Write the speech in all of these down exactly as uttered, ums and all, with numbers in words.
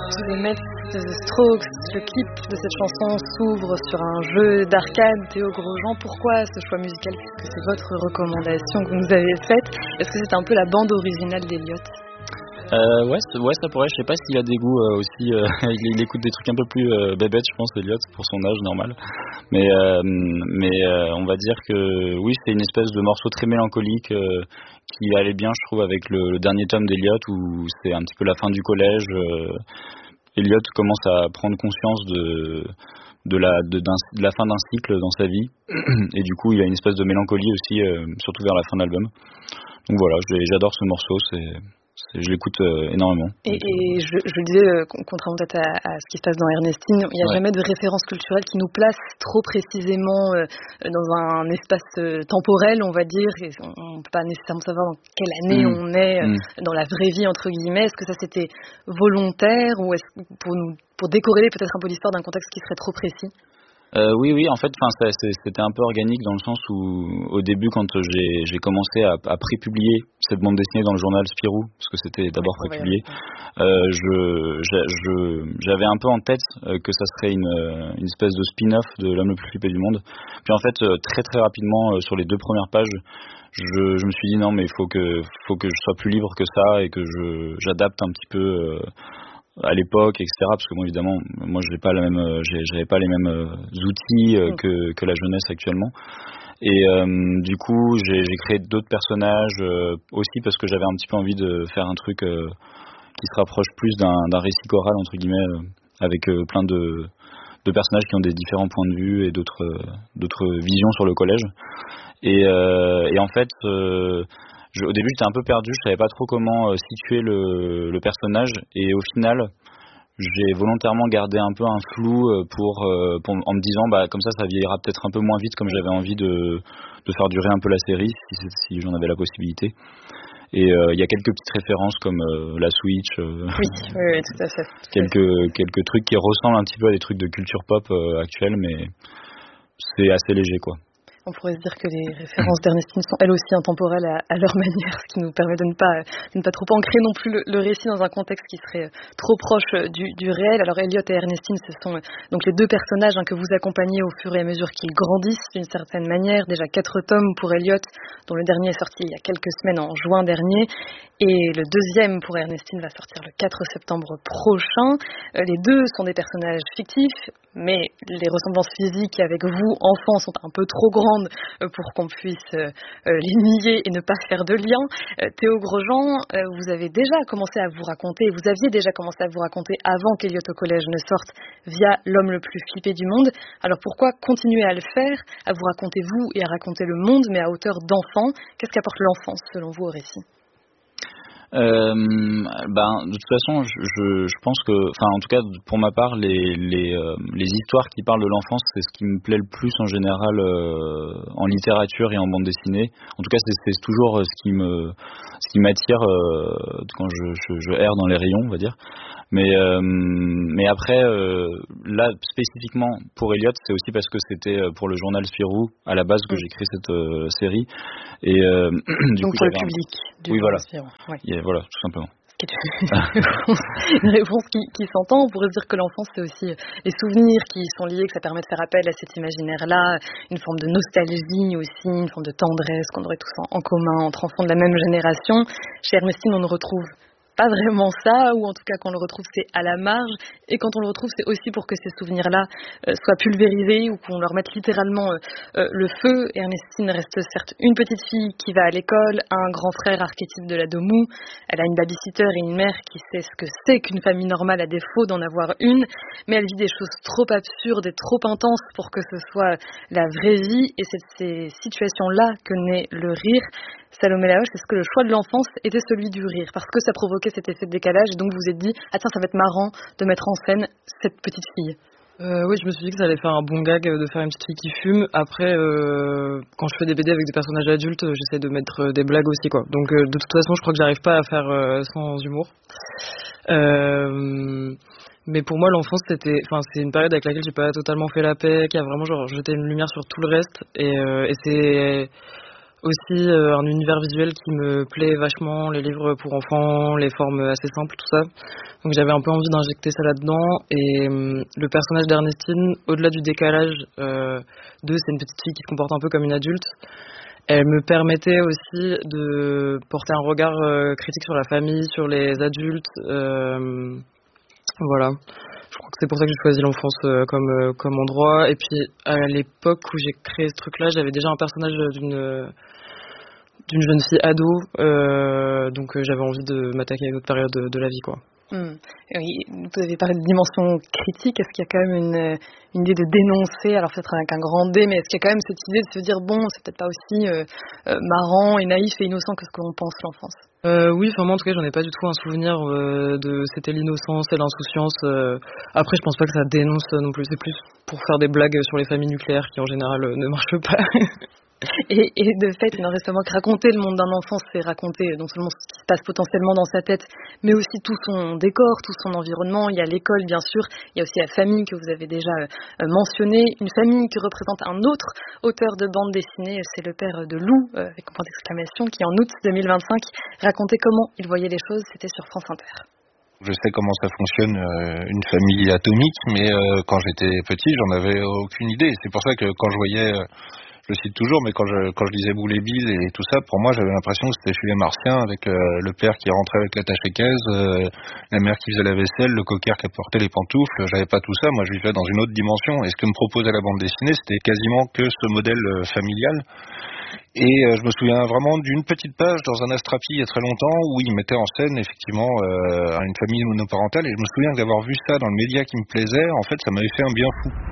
To the Mets, The Strokes, le clip de cette chanson s'ouvre sur un jeu d'arcade. Théo Grosjean, pourquoi ce choix musical puisque c'est votre recommandation que vous nous avez faite? Est-ce que c'est un peu la bande originale d'Elliott? Euh, ouais, ouais, ça pourrait. Je sais pas s'il a des goûts euh, aussi. Euh, il, il écoute des trucs un peu plus euh, bébêtes, je pense, Elliott, pour son âge normal. Mais, euh, mais euh, on va dire que oui, c'est une espèce de morceau très mélancolique euh, qui allait bien, je trouve, avec le, le dernier tome d'Elliott où c'est un petit peu la fin du collège. Euh, Elliott commence à prendre conscience de de la de, de la fin d'un cycle dans sa vie et du coup, il y a une espèce de mélancolie aussi, euh, surtout vers la fin de l'album. Donc voilà, j'adore ce morceau. C'est Je l'écoute euh, énormément. Et, et je, je le disais, euh, contrairement peut-être à, à ce qui se passe dans Ernestine, il n'y a ouais. jamais de référence culturelle qui nous place trop précisément euh, dans un espace euh, temporel, on va dire. Et on ne peut pas nécessairement savoir dans quelle année mmh. on est euh, mmh. dans la vraie vie, entre guillemets. Est-ce que ça c'était volontaire ou est-ce pour, nous, pour décorréler peut-être un peu l'histoire d'un contexte qui serait trop précis? Euh, oui, oui, en fait, enfin, c'était un peu organique dans le sens où, au début, quand j'ai, j'ai commencé à, à pré-publier cette bande dessinée dans le journal Spirou, parce que c'était d'abord oui, pré-publié, euh, je, je, j'avais un peu en tête que ça serait une, une espèce de spin-off de L'homme le plus flippé du monde. Puis en fait, très très rapidement, sur les deux premières pages, je, je me suis dit non, mais il faut que, faut que je sois plus libre que ça et que je, j'adapte un petit peu. Euh, à l'époque, et cetera. Parce que moi, évidemment, moi, je n'avais pas la même, j'avais pas les mêmes outils euh, que, que la jeunesse actuellement. Et euh, du coup, j'ai, j'ai créé d'autres personnages euh, aussi parce que j'avais un petit peu envie de faire un truc euh, qui se rapproche plus d'un, d'un récit choral entre guillemets, euh, avec euh, plein de, de personnages qui ont des différents points de vue et d'autres, euh, d'autres visions sur le collège. Et, euh, et en fait. Euh, Je, au début, j'étais un peu perdu, je savais pas trop comment euh, situer le, le personnage, et au final, j'ai volontairement gardé un peu un flou euh, pour, euh, pour, en me disant, bah comme ça, ça vieillira peut-être un peu moins vite, comme j'avais envie de, de faire durer un peu la série, si, si j'en avais la possibilité. Et il euh, y a quelques petites références comme euh, la Switch, euh, oui, oui, oui, tout à fait. Tout quelques quelques trucs qui ressemblent un petit peu à des trucs de culture pop euh, actuelle, mais c'est assez léger, quoi. On pourrait se dire que les références d'Ernestine sont elles aussi intemporelles à, à leur manière, ce qui nous permet de ne pas, de ne pas trop ancrer non plus le, le récit dans un contexte qui serait trop proche du, du réel. Alors Elliott et Ernestine, ce sont donc les deux personnages hein, que vous accompagnez au fur et à mesure qu'ils grandissent d'une certaine manière. Déjà quatre tomes pour Elliott, dont le dernier est sorti il y a quelques semaines en juin dernier. Et le deuxième pour Ernestine va sortir le quatre septembre prochain. Euh, les deux sont des personnages fictifs, mais les ressemblances physiques avec vous, enfants, sont un peu trop grandes pour qu'on puisse euh, les nier et ne pas faire de lien. Euh, Théo Grosjean, euh, vous avez déjà commencé à vous raconter, vous aviez déjà commencé à vous raconter avant qu'Elliott au collège ne sorte via L'homme le plus flippé du monde. Alors pourquoi continuer à le faire, à vous raconter vous et à raconter le monde, mais à hauteur d'enfant? Qu'est-ce qu'apporte l'enfance selon vous au récit? Euh, ben de toute façon je, je, je pense que enfin en tout cas pour ma part les les euh, les histoires qui parlent de l'enfance c'est ce qui me plaît le plus en général euh, en littérature et en bande dessinée. En tout cas c'est, c'est toujours ce qui me ce qui m'attire euh, quand je, je je erre dans les rayons, on va dire. Mais euh, mais après euh, là spécifiquement pour Elliott, c'est aussi parce que c'était pour le journal Spirou à la base que j'ai créé cette euh, série et euh, du donc coup pour le public un... du oui voilà Spirou, ouais. Et voilà tout simplement. Une réponse qui, qui s'entend. On pourrait se dire que l'enfance c'est aussi les souvenirs qui sont liés, que ça permet de faire appel à cet imaginaire-là, une forme de nostalgie aussi, une forme de tendresse qu'on aurait tous en, en commun entre enfants de la même génération. Chez Ernestine, on ne retrouve pas vraiment ça, ou en tout cas quand on le retrouve c'est à la marge, et quand on le retrouve c'est aussi pour que ces souvenirs-là euh, soient pulvérisés ou qu'on leur mette littéralement euh, euh, le feu. Ernestine reste certes une petite fille qui va à l'école, un grand frère archétype de la Domou, elle a une babysitter et une mère qui sait ce que c'est qu'une famille normale à défaut d'en avoir une, mais elle vit des choses trop absurdes et trop intenses pour que ce soit la vraie vie, et c'est de ces situations-là que naît le rire. Salomé Lahoche, est-ce que le choix de l'enfance était celui du rire parce que ça provoquait cet effet de décalage et donc vous vous êtes dit ah tiens ça va être marrant de mettre en scène cette petite fille? Euh, oui, je me suis dit que ça allait faire un bon gag de faire une petite fille qui fume. Après, euh, quand je fais des B D avec des personnages adultes, j'essaie de mettre des blagues aussi, quoi. Donc, euh, de toute façon, je crois que j'arrive pas à faire euh, sans humour. Euh, mais pour moi, l'enfance, c'était, enfin, c'est une période avec laquelle j'ai pas totalement fait la paix, qui a vraiment genre jeté une lumière sur tout le reste. Et, euh, et c'est Aussi euh, un univers visuel qui me plaît vachement, les livres pour enfants, les formes assez simples, tout ça. Donc j'avais un peu envie d'injecter ça là-dedans. Et euh, le personnage d'Ernestine, au-delà du décalage euh, de c'est une petite fille qui se comporte un peu comme une adulte, elle me permettait aussi de porter un regard euh, critique sur la famille, sur les adultes. Euh, voilà. Je crois que c'est pour ça que j'ai choisi l'enfance euh, comme, euh, comme endroit. Et puis à l'époque où j'ai créé ce truc-là, j'avais déjà un personnage d'une... d'une jeune fille ado, euh, donc euh, j'avais envie de m'attaquer à une autre période de, de la vie, quoi. Mmh. Oui, vous avez parlé de dimension critique. Est-ce qu'il y a quand même une, une idée de dénoncer, alors peut-être avec un grand D, mais est-ce qu'il y a quand même cette idée de se dire bon, c'est peut-être pas aussi euh, euh, marrant et naïf et innocent que ce que l'on pense l'enfance? Euh, oui, enfin moi en tout cas j'en ai pas du tout un souvenir euh, de c'était l'innocence et l'insouciance. Euh, après je pense pas que ça dénonce non plus, c'est plus pour faire des blagues sur les familles nucléaires qui en général euh, ne marchent pas. Et, et de fait, il n'en reste moins que raconter le monde d'un enfant, c'est raconter non seulement ce qui se passe potentiellement dans sa tête, mais aussi tout son décor, tout son environnement. Il y a l'école, bien sûr. Il y a aussi la famille que vous avez déjà euh, mentionnée. Une famille qui représente un autre auteur de bande dessinée, c'est le père de Lou, euh, avec un point d'exclamation, qui en août deux mille vingt-cinq racontait comment il voyait les choses. C'était sur France Inter. Je sais comment ça fonctionne, euh, une famille atomique, mais euh, quand j'étais petit, j'en avais aucune idée. C'est pour ça que quand je voyais... Euh, je le cite toujours, mais quand je, quand je lisais Boule et Bill et tout ça, pour moi, j'avais l'impression que c'était chez les Martiens, avec euh, le père qui rentrait avec l'attaché caisse, euh, la mère qui faisait la vaisselle, le coquère qui apportait les pantoufles. J'avais pas tout ça. Moi, je vivais dans une autre dimension. Et ce que me proposait la bande dessinée, c'était quasiment que ce modèle euh, familial. Et euh, je me souviens vraiment d'une petite page dans un Astrapi il y a très longtemps où il mettait en scène effectivement euh, une famille monoparentale. Et je me souviens d'avoir vu ça dans le média qui me plaisait. En fait, ça m'avait fait un bien fou.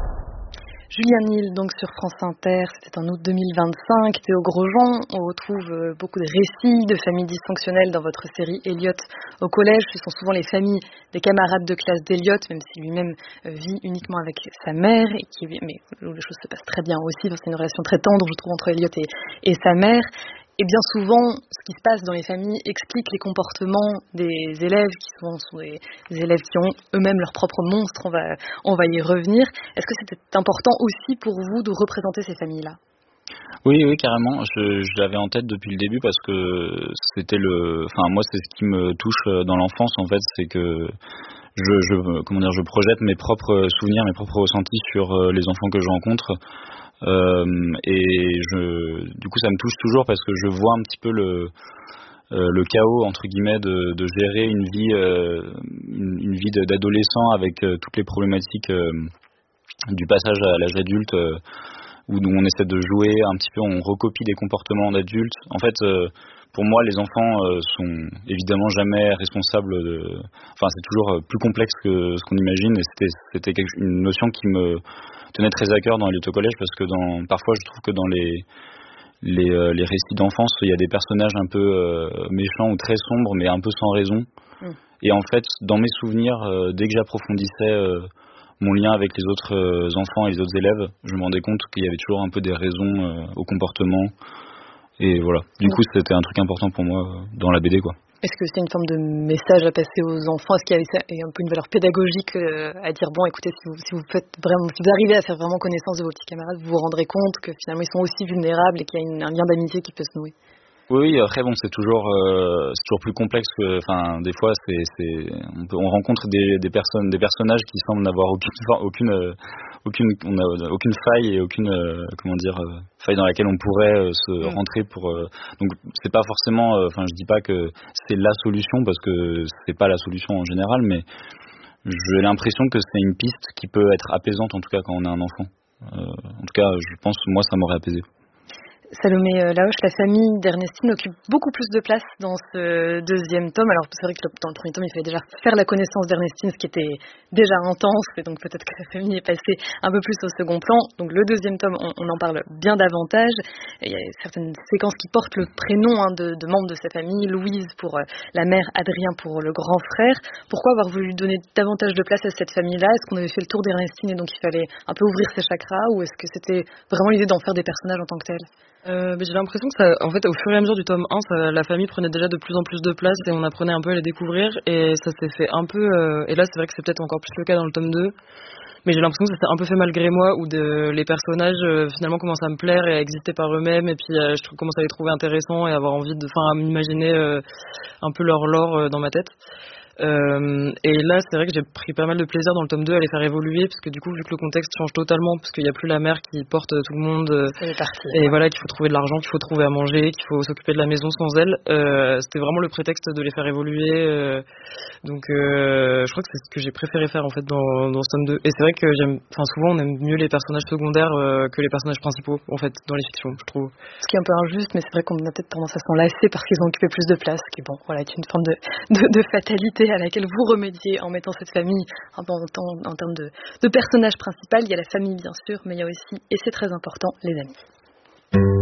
Julien Nil, donc sur France Inter, c'était en août deux mille vingt-cinq. Théo Grosjean, on retrouve beaucoup de récits de familles dysfonctionnelles dans votre série Elliot au collège. Ce sont souvent les familles des camarades de classe d'Elliot, même si lui-même vit uniquement avec sa mère, et qui, mais où les choses se passent très bien aussi. C'est une relation très tendre, je trouve, entre Elliot et, et sa mère. Et bien souvent, ce qui se passe dans les familles explique les comportements des élèves, qui souvent sont des, des élèves qui ont eux-mêmes leurs propres monstres, on va, on va y revenir. Est-ce que c'était important aussi pour vous de représenter ces familles-là ? Oui, oui, carrément. Je, je l'avais en tête depuis le début parce que c'était le... Enfin, moi, c'est ce qui me touche dans l'enfance, en fait, c'est que je, je, comment dire, je projette mes propres souvenirs, mes propres ressentis sur les enfants que je rencontre. Euh, et je, du coup ça me touche toujours parce que je vois un petit peu le, euh, le chaos entre guillemets de, de gérer une vie, euh, une, une vie d'adolescent avec euh, toutes les problématiques euh, du passage à l'âge adulte euh, où on essaie de jouer un petit peu, on recopie des comportements d'adultes. En fait, euh, pour moi, les enfants euh, sont évidemment jamais responsables de... Enfin, c'est toujours plus complexe que ce qu'on imagine et c'était, c'était quelque, une notion qui me tenait très à cœur dans les collège parce que dans, parfois je trouve que dans les les, euh, les récits d'enfance il y a des personnages un peu euh, méchants ou très sombres mais un peu sans raison. Mmh. Et en fait dans mes souvenirs euh, dès que j'approfondissais euh, mon lien avec les autres euh, enfants et les autres élèves, je me rendais compte qu'il y avait toujours un peu des raisons euh, au comportement et voilà. Du mmh. coup c'était un truc important pour moi euh, dans la B D quoi. Est-ce que c'est une forme de message à passer aux enfants? Est-ce qu'il y a un peu une valeur pédagogique à dire bon, écoutez, si vous, si vous faites vraiment, si vous arrivez à faire vraiment connaissance de vos petits camarades, vous vous rendrez compte que finalement ils sont aussi vulnérables et qu'il y a une, un lien d'amitié qui peut se nouer? Oui, après bon, c'est toujours, euh, c'est toujours plus complexe que, enfin, des fois, c'est, c'est, on, peut, on rencontre des, des personnes, des personnages qui semblent n'avoir aucune, aucune, euh, aucune, on a aucune faille et aucune, euh, comment dire, euh, faille dans laquelle on pourrait euh, se mmh. rentrer pour. Euh, donc, c'est pas forcément, enfin, euh, je dis pas que c'est la solution parce que c'est pas la solution en général, mais j'ai l'impression que c'est une piste qui peut être apaisante en tout cas quand on a un enfant. Euh, en tout cas, je pense, moi, ça m'aurait apaisé. Salomé Laoche, la famille d'Ernestine occupe beaucoup plus de place dans ce deuxième tome. Alors c'est vrai que dans le premier tome, il fallait déjà faire la connaissance d'Ernestine, ce qui était déjà intense, et donc peut-être que la famille est passée un peu plus au second plan. Donc le deuxième tome, on, on en parle bien davantage. Il y a certaines séquences qui portent le prénom hein, de, de membres de sa famille, Louise pour euh, la mère, Adrien pour le grand frère. Pourquoi avoir voulu donner davantage de place à cette famille-là? Est-ce qu'on avait fait le tour d'Ernestine et donc il fallait un peu ouvrir ses chakras, ou est-ce que c'était vraiment l'idée d'en faire des personnages en tant que tels? Euh, j'ai l'impression que ça, en fait, au fur et à mesure du tome un, ça, la famille prenait déjà de plus en plus de place et on apprenait un peu à les découvrir et ça s'est fait un peu, euh, et là c'est vrai que c'est peut-être encore plus le cas dans le tome deux, mais j'ai l'impression que ça s'est un peu fait malgré moi, où de, les personnages euh, finalement commencent à me plaire et à exister par eux-mêmes, et puis euh, je commence à les trouver intéressants et avoir envie de, enfin, à m'imaginer euh, un peu leur lore euh, dans ma tête. Euh, et là, c'est vrai que j'ai pris pas mal de plaisir dans le tome deux à les faire évoluer, parce que du coup, vu que le contexte change totalement, parce qu'il n'y a plus la mère qui porte tout le monde, euh, parti, et voilà, qu'il faut trouver de l'argent, qu'il faut trouver à manger, qu'il faut s'occuper de la maison sans elle, euh, c'était vraiment le prétexte de les faire évoluer. Euh, donc, euh, je crois que c'est ce que j'ai préféré faire en fait dans, dans ce tome deux. Et c'est vrai que j'aime, enfin, souvent on aime mieux les personnages secondaires euh, que les personnages principaux, en fait, dans les fictions, je trouve. Ce qui est un peu injuste, mais c'est vrai qu'on a peut-être tendance à s'en lasser parce qu'ils ont occupé plus de place, ce qui, bon, voilà, est une forme de, de, de fatalité à laquelle vous remédiez en mettant cette famille en, en, en termes de, de personnage principal. Il y a la famille bien sûr, mais il y a aussi, et c'est très important, les amis.